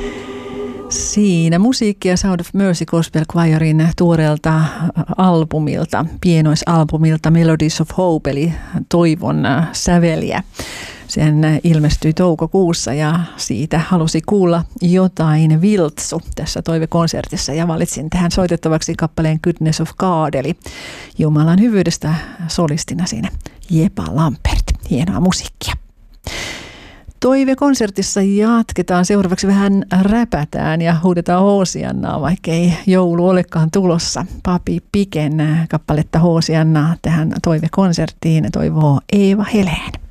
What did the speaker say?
Siinä musiikkia Sound of Mercy Gospel Choirin tuoreelta albumilta, pienoisalbumilta Melodies of Hope, eli toivon säveliä. Sen ilmestyi toukokuussa ja siitä halusi kuulla jotain Viltsu tässä toivekonsertissa ja valitsin tähän soitettavaksi kappaleen Goodness of God, eli Jumalan hyvyydestä solistina siinä Jepa Lampert. Hienoa musiikkia. Toivekonsertissa jatketaan. Seuraavaksi vähän räpätään ja huudetaan Hoosiannaa, vaikkei joulu olekaan tulossa. Papi Piken kappaletta Hoosiannaa tähän toivekonserttiin toivoo Eeva Helén.